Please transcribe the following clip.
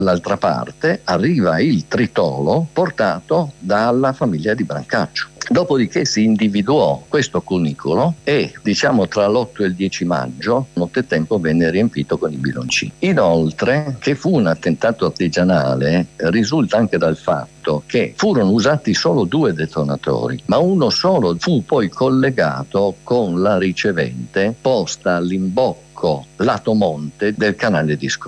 Dall'altra parte arriva il tritolo portato dalla famiglia di Brancaccio. Dopodiché si individuò questo cunicolo e, tra l'8 e il 10 maggio, nottetempo venne riempito con i biloncini. Inoltre, che fu un attentato artigianale, risulta anche dal fatto che furono usati solo 2 detonatori, ma uno solo fu poi collegato con la ricevente posta all'imbocco lato monte del canale di Scorcia.